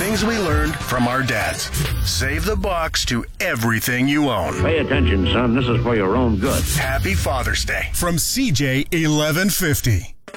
things we learned from our dads. Save the bucks to everything you own. Pay attention, son. This is for your own good. Happy Father's Day from CJ 1150.